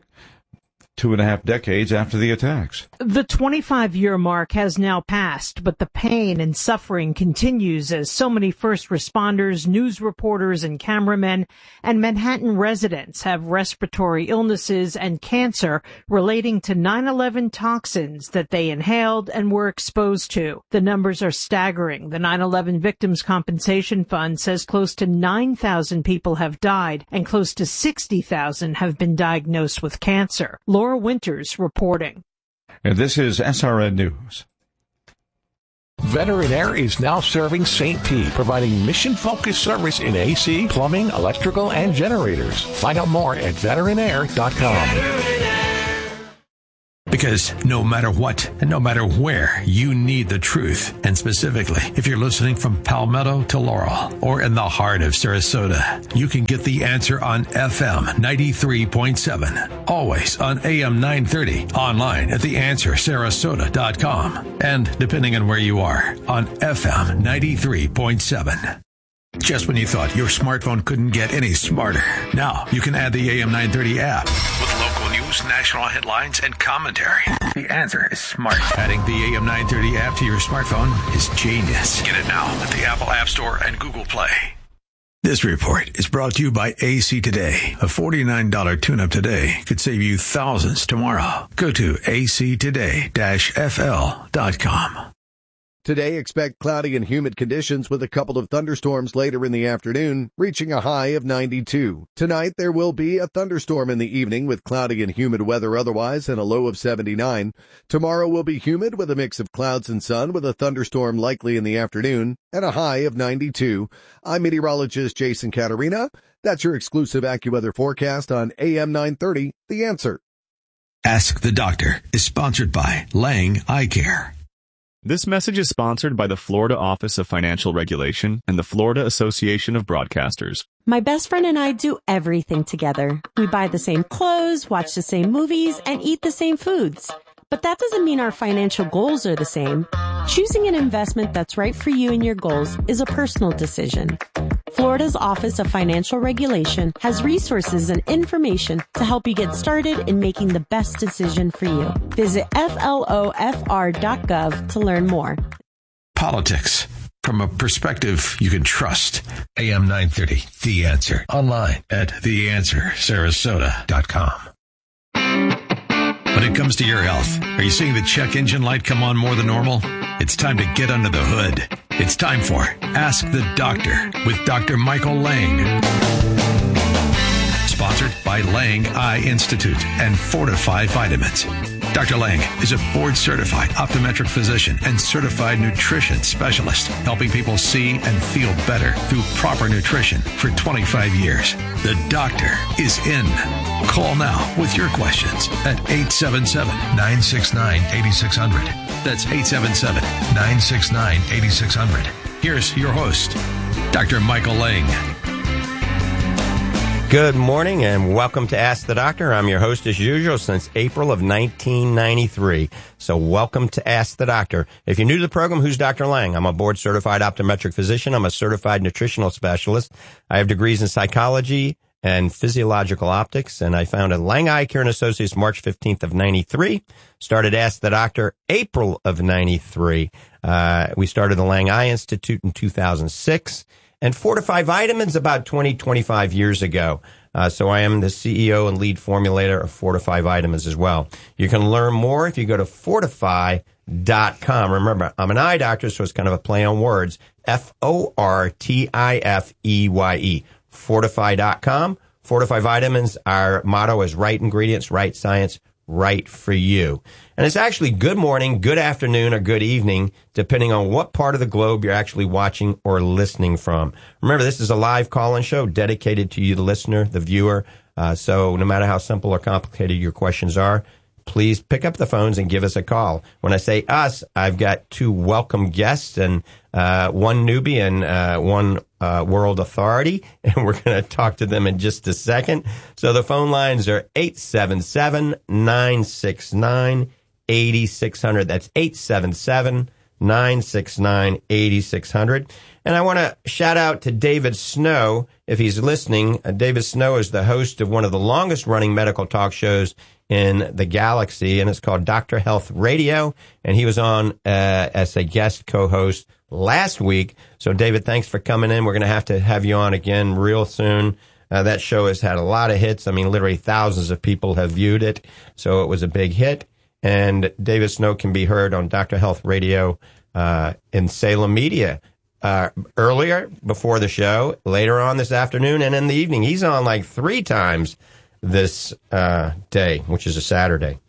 two and a half decades after the attacks. The twenty-five-year mark has now passed, but the pain and suffering continues as so many first responders, news reporters, and cameramen and Manhattan residents have respiratory illnesses and cancer relating to nine eleven toxins that they inhaled and were exposed to. The numbers are staggering. The nine eleven Victims Compensation Fund says close to nine thousand people have died and close to sixty thousand have been diagnosed with cancer. Laura Winters reporting. And this is S R N News. Veteran Air is now serving Saint Pete, providing mission-focused service in A C, plumbing, electrical, and generators. Find out more at veteran air dot com. Because no matter what and no matter where, you need the truth. And specifically, if you're listening from Palmetto to Laurel or in the heart of Sarasota, you can get the answer on F M ninety-three point seven. Always on A M nine thirty, online at the answer sarasota dot com. And depending on where you are, on F M ninety-three point seven. Just when you thought your smartphone couldn't get any smarter, now you can add the A M nine thirty app with local news, national headlines, and commentary. The answer is smart. Adding the A M nine thirty app to your smartphone is genius. Get it now at the Apple App Store and Google Play. This report is brought to you by A C Today. A forty-nine dollars tune-up today could save you thousands tomorrow. Go to A C today dash F L dot com. Today, expect cloudy and humid conditions with a couple of thunderstorms later in the afternoon, reaching a high of ninety-two. Tonight, there will be a thunderstorm in the evening with cloudy and humid weather otherwise and a low of seventy-nine. Tomorrow will be humid with a mix of clouds and sun with a thunderstorm likely in the afternoon and a high of ninety-two. I'm meteorologist Jason Caterina. That's your exclusive AccuWeather forecast on A M nine thirty, The Answer. Ask the Doctor is sponsored by Lang Eye Care. This message is sponsored by the Florida Office of Financial Regulation and the Florida Association of Broadcasters. My best friend and I do everything together. We buy the same clothes, watch the same movies, and eat the same foods. But that doesn't mean our financial goals are the same. Choosing an investment that's right for you and your goals is a personal decision. Florida's Office of Financial Regulation has resources and information to help you get started in making the best decision for you. Visit F L O F R dot gov to learn more. Politics from a perspective you can trust. A M nine thirty, The Answer. Online at the answer sarasota dot com. When it comes to your health, are you seeing the check engine light come on more than normal? It's time to get under the hood. It's time for Ask the Doctor with Doctor Michael Lang. Sponsored by Lang Eye Institute and Fortify Vitamins. Doctor Lang is a board-certified optometric physician and certified nutrition specialist, helping people see and feel better through proper nutrition for twenty-five years. The doctor is in. Call now with your questions at eight seven seven, nine six nine, eight six zero zero. That's eight seven seven, nine six nine, eight six zero zero. Here's your host, Doctor Michael Lang. Good morning and welcome to Ask the Doctor. I'm your host as usual since April of nineteen ninety-three. So welcome to Ask the Doctor. If you're new to the program, who's Doctor Lang? I'm a board-certified optometric physician. I'm a certified nutritional specialist. I have degrees in psychology and physiological optics, and I founded Lang Eye Care and Associates March fifteenth of ninety-three. Started Ask the Doctor April of ninety-three. Uh, we started the Lang Eye Institute in two thousand six. And Fortify Vitamins about twenty, twenty-five years ago. Uh, so I am the C E O and lead formulator of Fortify Vitamins as well. You can learn more if you go to fortify dot com. Remember, I'm an eye doctor, so it's kind of a play on words. F O R T I F E Y E. fortify dot com. Fortify Vitamins, our motto is right ingredients, right science, right for you. And it's actually good morning, good afternoon, or good evening, depending on what part of the globe you're actually watching or listening from. Remember, this is a live call-in show dedicated to you, the listener, the viewer. Uh, so no matter how simple or complicated your questions are, please pick up the phones and give us a call. When I say us, I've got two welcome guests and uh, one newbie and uh, one uh, world authority, and we're going to talk to them in just a second. So the phone lines are eight seven seven, nine six nine, eight six zero zero. That's eight seven seven, nine six nine, eight six zero zero. And I want to shout out to David Snow, if he's listening. Uh, David Snow is the host of one of the longest-running medical talk shows in the galaxy, and it's called Doctor Health Radio, and he was on uh, as a guest co-host last week. So, David, thanks for coming in. We're going to have to have you on again real soon. Uh, that show has had a lot of hits. I mean, literally thousands of people have viewed it, so it was a big hit. And David Snow can be heard on Doctor Health Radio uh, in Salem Media uh, earlier, before the show, later on this afternoon, and in the evening. He's on like three times this uh, day, which is a Saturday.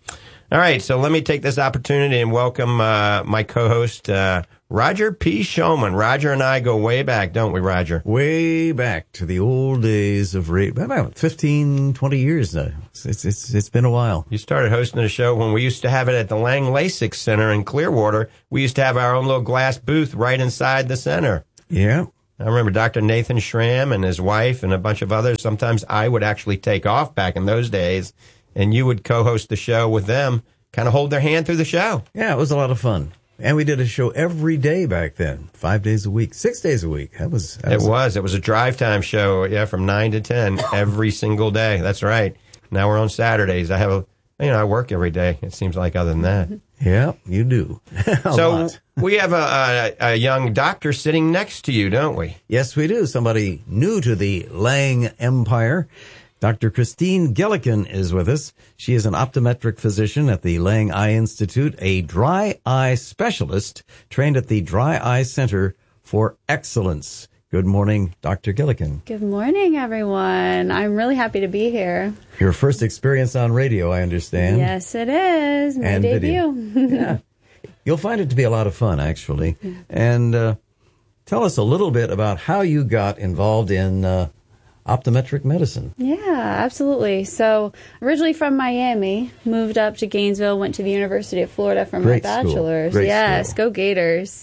All right, so let me take this opportunity and welcome uh, my co-host, uh, Roger P. Shulman. Roger and I go way back, don't we, Roger? Way back to the old days of radio. About fifteen, twenty years now. It's, it's, it's been a while. You started hosting a show when we used to have it at the Lang LASIK Center in Clearwater. We used to have our own little glass booth right inside the center. Yeah. I remember Doctor Nathan Schramm and his wife and a bunch of others. Sometimes I would actually take off back in those days, and you would co-host the show with them, kind of hold their hand through the show. Yeah, it was a lot of fun. And we did a show every day back then, five days a week, six days a week. That was. That it was, was. It was a drive time show, yeah, from nine to ten every single day. That's right. Now we're on Saturdays. I have a, you know, I work every day. It seems like other than that. Yeah, you do. So lot. we have a, a, a young doctor sitting next to you, don't we? Yes, we do. Somebody new to the Lang Empire. Doctor Christine Gillikin is with us. She is an optometric physician at the Lang Eye Institute, a dry eye specialist trained at the Dry Eye Center for Excellence. Good morning, Doctor Gillikin. Good morning, everyone. I'm really happy to be here. Your first experience on radio, I understand. Yes, it is. My and debut. Yeah. You'll find it to be a lot of fun, actually. And uh, tell us a little bit about how you got involved in uh, optometric medicine. Yeah, absolutely. So originally from Miami, moved up to Gainesville, went to the University of Florida for Great my school. bachelor's. Great yes, school. go Gators.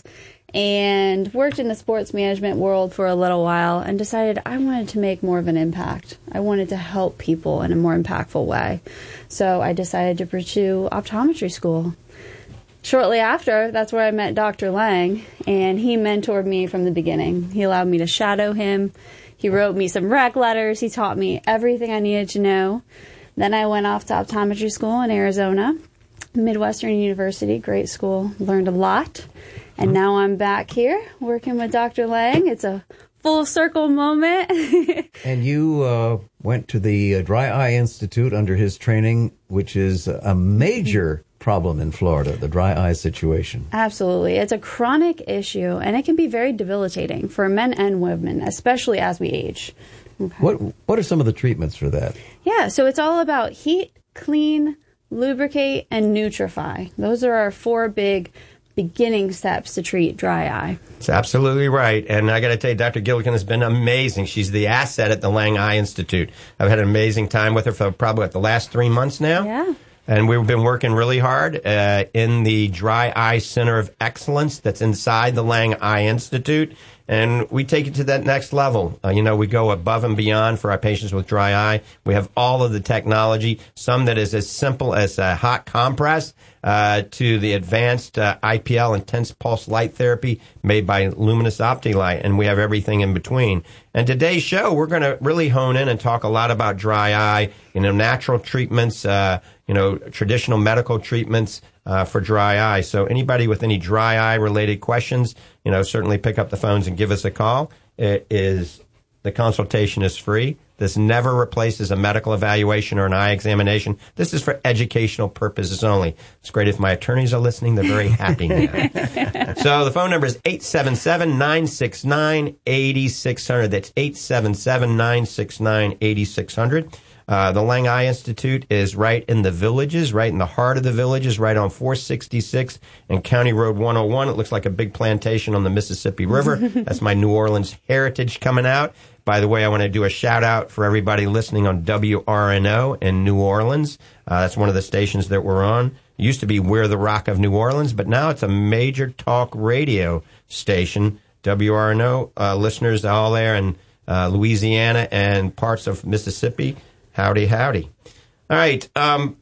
And worked in the sports management world for a little while and decided I wanted to make more of an impact. I wanted to help people in a more impactful way. So I decided to pursue optometry school. Shortly after, that's where I met Doctor Lang, and he mentored me from the beginning. He allowed me to shadow him. He wrote me some rec letters. He taught me everything I needed to know. Then I went off to optometry school in Arizona, Midwestern University, great school, learned a lot. And now I'm back here working with Doctor Lang. It's a full circle moment. And you uh, went to the uh, Dry Eye Institute under his training, which is a major problem in Florida, the dry eye situation. Absolutely. It's a chronic issue, and it can be very debilitating for men and women, especially as we age. Okay. What What are some of the treatments for that? Yeah, so it's all about heat, clean, lubricate, and nutrify. Those are our four big beginning steps to treat dry eye. That's absolutely right. And I got to tell you, Doctor Gillikin has been amazing. She's the asset at the Lang Eye Institute. I've had an amazing time with her for probably what, the last three months now. Yeah. And we've been working really hard uh, in the Dry Eye Center of Excellence that's inside the Lang Eye Institute. And we take it to that next level. Uh, you know, we go above and beyond for our patients with dry eye. We have all of the technology, some that is as simple as a hot compress uh, to the advanced uh, I P L, intense pulse light therapy made by Luminous OptiLight. And we have everything in between. And today's show, we're going to really hone in and talk a lot about dry eye, you know, natural treatments, uh, you know, traditional medical treatments uh, for dry eye. So anybody with any dry eye related questions, you know, certainly pick up the phones and give us a call. It is, the consultation is free. This never replaces a medical evaluation or an eye examination. This is for educational purposes only. It's great if my attorneys are listening. They're very happy now. So the phone number is eight seven seven, nine six nine, eight six zero zero. That's eight seven seven, nine six nine, eight six zero zero. Uh, the Lang Eye Institute is right in the villages, right in the heart of the villages, right on four sixty-six and County Road one oh one. It looks like a big plantation on the Mississippi River. That's my New Orleans heritage coming out. By the way, I want to do a shout out for everybody listening on W R N O in New Orleans. Uh, that's one of the stations that we're on. It used to be We're the Rock of New Orleans, but now it's a major talk radio station. W R N O uh, listeners all there in uh, Louisiana and parts of Mississippi. Howdy, howdy. All right. Um,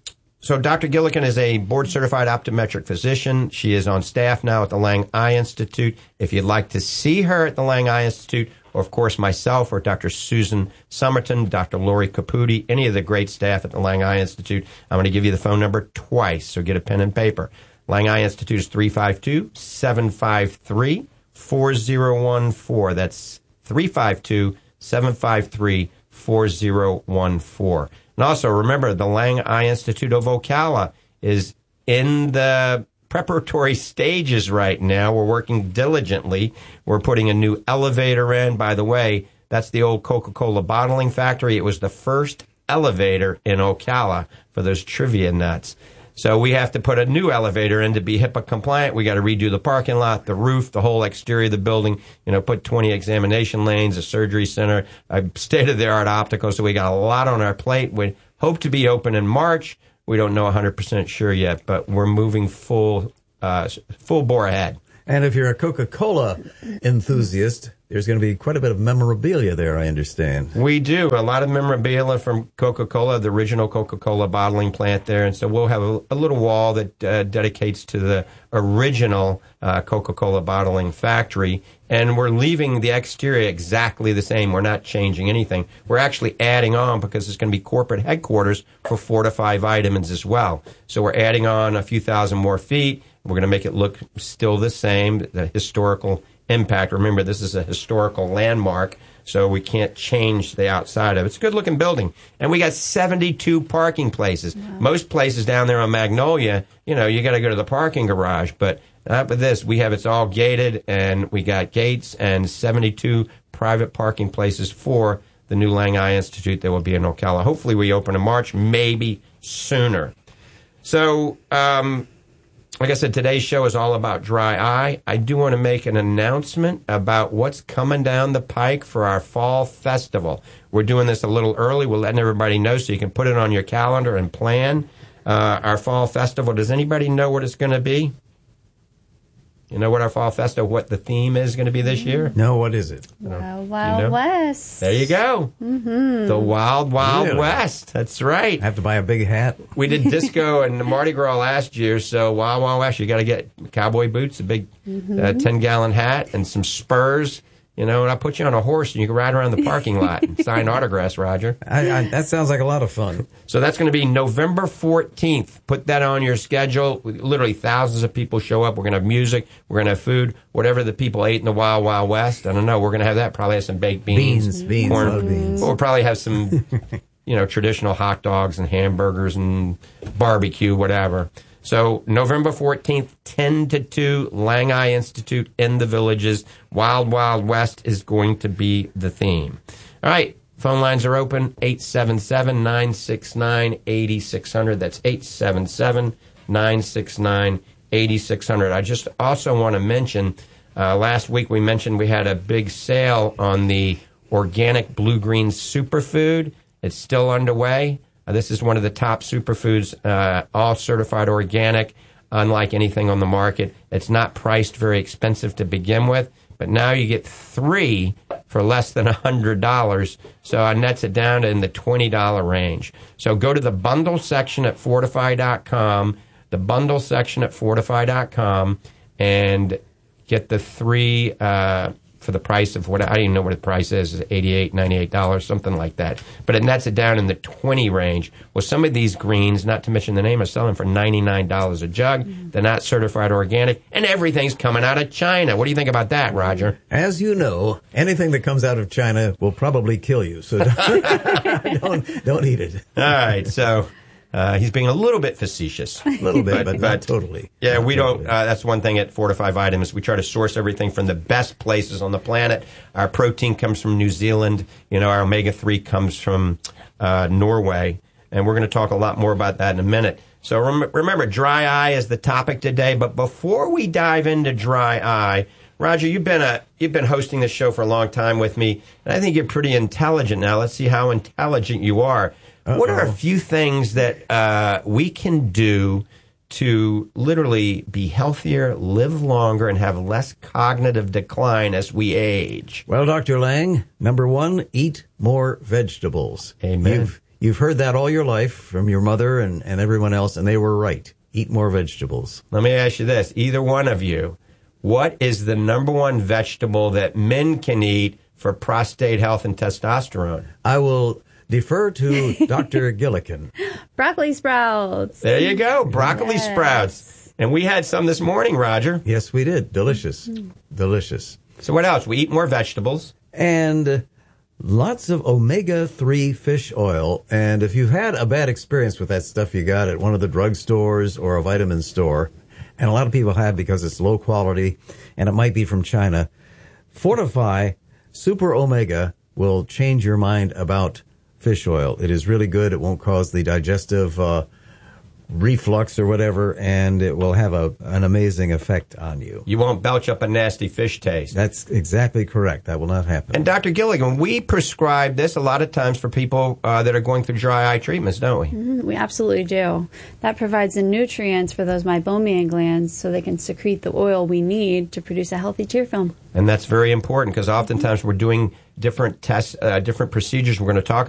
so Doctor Gillikin is a board-certified optometric physician. She is on staff now at the Lang Eye Institute. If you'd like to see her at the Lang Eye Institute, or, of course, myself or Doctor Susan Somerton, Doctor Lori Caputi, any of the great staff at the Lang Eye Institute, I'm going to give you the phone number twice, so get a pen and paper. Lang Eye Institute is three five two, seven five three, four zero one four. That's three five two, seven five three, four zero one four. And also, remember, the Lang Eye Institute of Ocala is in the preparatory stages right now. We're working diligently. We're putting a new elevator in. By the way, that's the old Coca-Cola bottling factory. It was the first elevator in Ocala for those trivia nuts. So we have to put a new elevator in to be HIPAA compliant. We got to redo the parking lot, the roof, the whole exterior of the building, you know, put twenty examination lanes, a surgery center, a state-of-the-art optical. So we got a lot on our plate. We hope to be open in March. We don't know one hundred percent sure yet, but we're moving full, uh, full bore ahead. And if you're a Coca-Cola enthusiast, there's going to be quite a bit of memorabilia there, I understand. We do. A lot of memorabilia from Coca-Cola, the original Coca-Cola bottling plant there. And so we'll have a, a little wall that uh, dedicates to the original uh, Coca-Cola bottling factory. And we're leaving the exterior exactly the same. We're not changing anything. We're actually adding on because it's going to be corporate headquarters for Fortify Vitamins as well. So we're adding on a few thousand more feet. We're going to make it look still the same, the historical impact. Remember, this is a historical landmark, so we can't change the outside of it. It's a good-looking building. And we got seventy-two parking places. Wow. Most places down there on Magnolia, you know, you got to go to the parking garage. But not with this. We have it's all gated, and we got gates and seventy-two private parking places for the new Lang Eye Institute that will be in Ocala. Hopefully we open in March, maybe sooner. So, um... like I said, today's show is all about dry eye. I do want to make an announcement about what's coming down the pike for our fall festival. We're doing this a little early. We're letting everybody know so you can put it on your calendar and plan uh, our fall festival. Does anybody know what it's going to be? You know what our fall festival, what the theme is going to be this year? No, what is it? Wild, Wild you know? West. There you go. Mm-hmm. The Wild, Wild Really? West. That's right. I have to buy a big hat. We did disco and Mardi Gras last year, so Wild, Wild West, you got to get cowboy boots, a big Mm-hmm. uh, ten-gallon hat, and some spurs. You know, and I'll put you on a horse and you can ride around the parking lot and sign autographs, Roger. I, I, that sounds like a lot of fun. So that's going to be November fourteenth. Put that on your schedule. Literally thousands of people show up. We're going to have music. We're going to have food. Whatever the people ate in the Wild, Wild West. I don't know. We're going to have that. Probably have some baked beans. Beans, beans, corn. love beans. We'll probably have some, you know, traditional hot dogs and hamburgers and barbecue, whatever. So November fourteenth, ten to two, Lang Eye Institute in the Villages. Wild, Wild West is going to be the theme. All right, phone lines are open, eight seven seven, nine six nine, eight six zero zero. That's eight seven seven, nine six nine, eight six zero zero. I just also want to mention, uh, last week we mentioned we had a big sale on the organic blue-green superfood. It's still underway. Uh, this is one of the top superfoods, uh, all certified organic, unlike anything on the market. It's not priced very expensive to begin with, but now you get three for less than one hundred dollars, so it nets it down in the twenty dollars range. So go to the bundle section at Fortify dot com, the bundle section at Fortify dot com, and get the three uh, for the price of what, I don't even know what the price is, is eighty-eight dollars, ninety-eight dollars, something like that. But it nets it down in the twenty range. Well, some of these greens, not to mention the name, are selling for ninety-nine dollars a jug. Mm-hmm. They're not certified organic, and everything's coming out of China. What do you think about that, Roger? As you know, anything that comes out of China will probably kill you, so don't, don't, don't eat it. All right, so... Uh, he's being a little bit facetious. A little bit, but, but not totally. Yeah, not we totally. don't, uh, that's one thing at Fortify Vitamins. We try to source everything from the best places on the planet. Our protein comes from New Zealand. You know, our omega three comes from uh, Norway. And we're going to talk a lot more about that in a minute. So rem- remember, dry eye is the topic today. But before we dive into dry eye, Roger, you've been a you've been hosting this show for a long time with me, and I think you're pretty intelligent now. Let's see how intelligent you are. Uh-oh. What are a few things that uh, we can do to literally be healthier, live longer, and have less cognitive decline as we age? Well, Doctor Lang, number one, eat more vegetables. Amen. You've, you've heard that all your life from your mother and, and everyone else, and they were right. Eat more vegetables. Let me ask you this, either one of you, what is the number one vegetable that men can eat for prostate health and testosterone? I will defer to Doctor Gillikin. Broccoli sprouts. There you go, broccoli yes. sprouts. And we had some this morning, Roger. Yes, we did. Delicious. Mm-hmm. Delicious. So what else? We eat more vegetables. And lots of omega three fish oil. And if you've had a bad experience with that stuff you got at one of the drugstores or a vitamin store, and a lot of people have because it's low quality and it might be from China, Fortify Super Omega will change your mind about fish oil. It is really good. It won't cause the digestive uh, reflux or whatever, and it will have a an amazing effect on you. You won't belch up a nasty fish taste. That's exactly correct. That will not happen. And Doctor Gilligan, we prescribe this a lot of times for people uh, that are going through dry eye treatments, don't we? Mm-hmm. We absolutely do. That provides the nutrients for those meibomian glands so they can secrete the oil we need to produce a healthy tear film. And that's very important because oftentimes we're doing different tests, uh, different procedures we're going to talk